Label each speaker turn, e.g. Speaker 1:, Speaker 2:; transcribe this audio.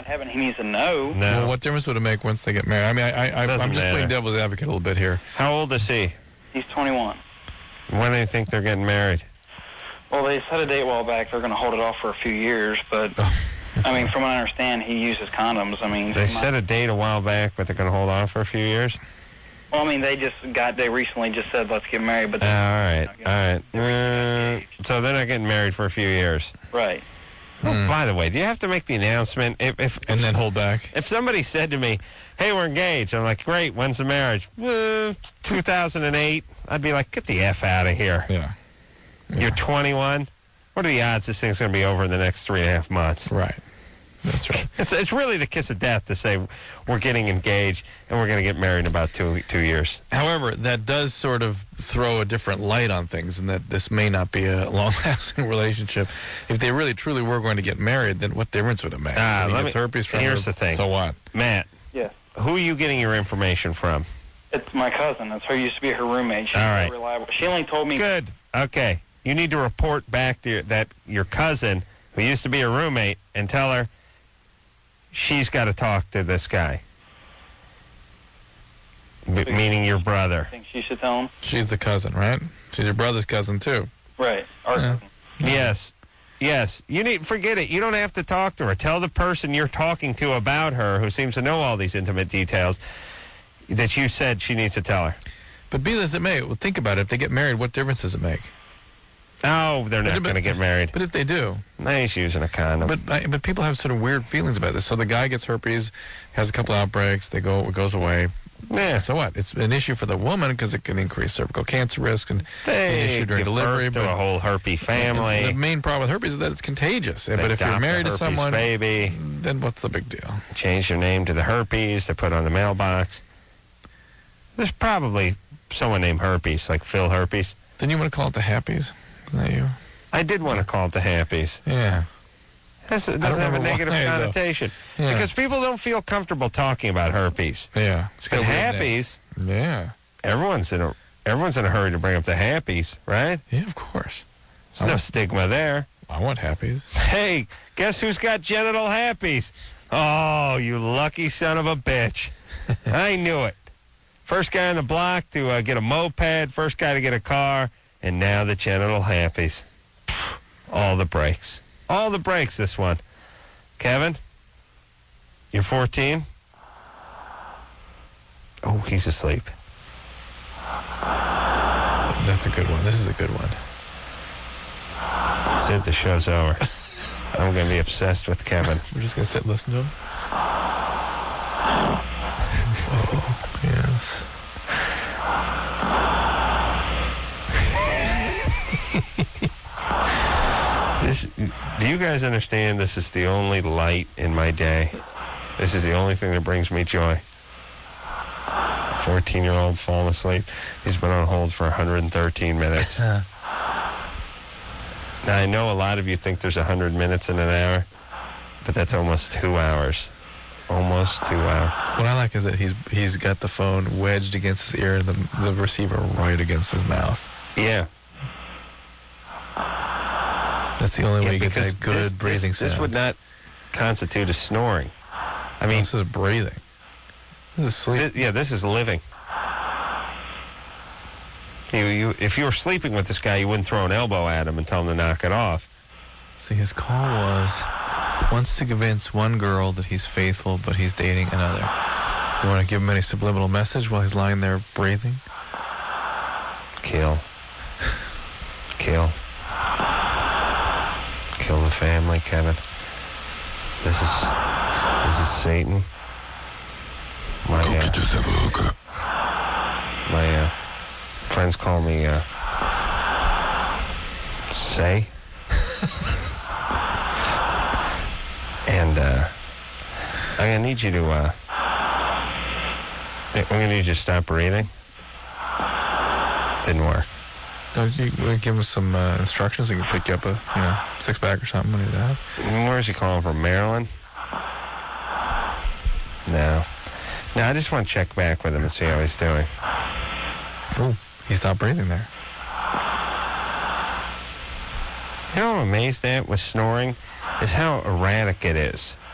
Speaker 1: Heaven, he needs to know.
Speaker 2: No.
Speaker 3: Well, what difference would it make once they get married? I mean, I'm just playing devil's advocate a little bit here.
Speaker 2: How old is he?
Speaker 1: He's 21.
Speaker 2: When do you think they're getting married?
Speaker 1: Well, they set a date a while back. They're going to hold it off for a few years, but, I mean, from what I understand, he uses condoms. I mean,
Speaker 2: They set a date a while back, but they're going to hold off for a few years?
Speaker 1: well, I mean, they recently just said, let's get married, but...
Speaker 2: All right. So they're not getting married for a few years.
Speaker 1: Right.
Speaker 2: Oh, by the way, do you have to make the announcement? If
Speaker 3: And then hold back.
Speaker 2: If somebody said to me, hey, we're engaged, I'm like, great, when's the marriage? 2008. I'd be like, get the F out of here.
Speaker 3: Yeah.
Speaker 2: You're 21? What are the odds this thing's going to be over in the next 3.5 months?
Speaker 3: Right. That's right.
Speaker 2: It's really the kiss of death to say we're getting engaged and we're going to get married in about two years.
Speaker 3: However, that does sort of throw a different light on things, and that this may not be a long-lasting relationship. If they really, truly were going to get married, then what difference would it make? Herpes from
Speaker 2: here's
Speaker 3: her,
Speaker 2: the thing.
Speaker 3: So what?
Speaker 2: Matt.
Speaker 1: Yes.
Speaker 2: Who are you getting your information from?
Speaker 1: It's my cousin. That's her. Used to be her roommate. She's
Speaker 2: All right.
Speaker 1: very reliable. She only told me...
Speaker 2: Good. Okay. You need to report back to your cousin, who used to be a roommate, and tell her she's got to talk to this guy. Meaning your brother.
Speaker 1: I think she should tell him.
Speaker 3: She's the cousin, right? She's your brother's cousin, too.
Speaker 1: Right. Our cousin.
Speaker 2: Yes. Forget it. You don't have to talk to her. Tell the person you're talking to about her, who seems to know all these intimate details, that you said she needs to tell her.
Speaker 3: But be that as it may, well, think about it. If they get married, what difference does it make?
Speaker 2: Oh, they're not going to get married.
Speaker 3: But if they do.
Speaker 2: He's using a condom.
Speaker 3: But people have sort of weird feelings about this. So the guy gets herpes, has a couple outbreaks, it goes away.
Speaker 2: Yeah.
Speaker 3: So what? It's an issue for the woman because it can increase cervical cancer risk and an issue during delivery.
Speaker 2: But a whole herpes family.
Speaker 3: The main problem with herpes is that it's contagious. But if you're married to someone,
Speaker 2: baby,
Speaker 3: then what's the big deal?
Speaker 2: Change your name to the herpes. They put on the mailbox. There's probably someone named Herpes, like Phil Herpes.
Speaker 3: Then you want to call it the Happies? Isn't that you?
Speaker 2: I did want to call it the Happies.
Speaker 3: Yeah.
Speaker 2: It doesn't have a negative connotation.
Speaker 3: Yeah.
Speaker 2: Because people don't feel comfortable talking about herpes.
Speaker 3: Yeah.
Speaker 2: But Happies,
Speaker 3: yeah.
Speaker 2: Everyone's in a hurry to bring up the Happies, right?
Speaker 3: Yeah, of course.
Speaker 2: There's no stigma there.
Speaker 3: I want Happies.
Speaker 2: Hey, guess who's got genital Happies? Oh, you lucky son of a bitch. I knew it. First guy on the block to get a moped, first guy to get a car, and now the genital Happies. All the breaks. All the breaks, this one. Kevin, you're 14? Oh, he's asleep.
Speaker 3: That's a good one. This is a good one.
Speaker 2: That's it. The show's over. I'm going to be obsessed with Kevin.
Speaker 3: We're just going to sit and listen to him? Oh, yes.
Speaker 2: Do you guys understand this is the only light in my day? This is the only thing that brings me joy. 14-year-old falling asleep. He's been on hold for 113 minutes. Now, I know a lot of you think there's 100 minutes in an hour, but that's almost 2 hours. Almost 2 hours.
Speaker 3: What I like is that he's got the phone wedged against his ear and the receiver right against his mouth.
Speaker 2: Yeah.
Speaker 3: That's the only way you get that good breathing sound.
Speaker 2: This would not constitute a snoring. I mean,
Speaker 3: this is breathing. This is sleep.
Speaker 2: This is living. If you were sleeping with this guy, you wouldn't throw an elbow at him and tell him to knock it off.
Speaker 3: See, his call wants to convince one girl that he's faithful, but he's dating another. You want to give him any subliminal message while he's lying there breathing?
Speaker 2: Kill. Kill the family, Kevin. This is Satan. My friends call me Say. And I'm gonna need you to stop breathing. Didn't work.
Speaker 3: Don't you give him some instructions? He can pick you up a six-pack or something when he's out.
Speaker 2: Where is he calling from? Maryland? No, I just want to check back with him and see how he's doing.
Speaker 3: Oh, he stopped breathing there.
Speaker 2: You know what I'm amazed at with snoring is how erratic it is.